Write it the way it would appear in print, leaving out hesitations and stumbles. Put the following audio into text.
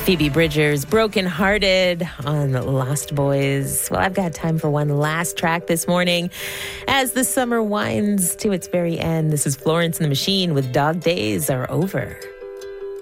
Phoebe Bridgers, Broken Hearted on Lost Boys. Well, I've got time for one last track this morning as the summer winds to its very end. This is Florence and the Machine with Dog Days Are Over.